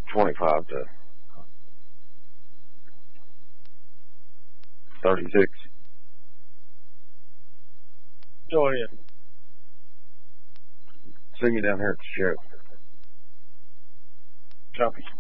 25 to 36. Go ahead. See you down here at the show. Copy.